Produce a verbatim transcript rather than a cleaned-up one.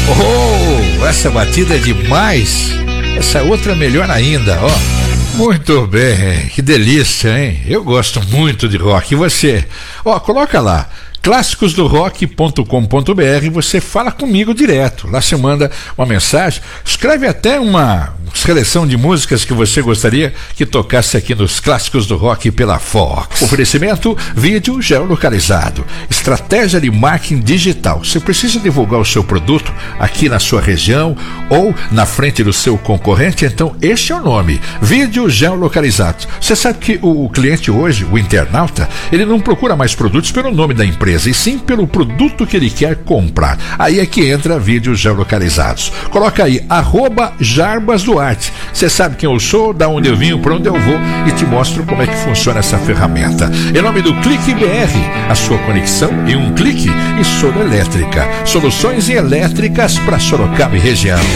Oh, essa batida é demais. Essa outra é melhor ainda, ó. Muito bem, que delícia, hein? Eu gosto muito de rock. E você? Ó, coloca lá clássicos do rock ponto com ponto b r, você fala comigo direto. Lá você manda uma mensagem, escreve até uma seleção de músicas que você gostaria que tocasse aqui nos Clássicos do Rock pela Fox. Oferecimento, vídeo geolocalizado, estratégia de marketing digital. Você precisa divulgar o seu produto aqui na sua região ou na frente do seu concorrente, então este é o nome, vídeo geolocalizado. Você sabe que o cliente hoje, o internauta, ele não procura mais produtos pelo nome da empresa, e sim pelo produto que ele quer comprar. Aí é que entra vídeos geolocalizados. Coloca aí, arroba Jarbas Duarte. Você sabe quem eu sou, da onde eu vim, para onde eu vou, e te mostro como é que funciona essa ferramenta. Em nome do Clique B R, a sua conexão em um clique, e Solar Elétrica. Soluções elétricas para Sorocaba e região.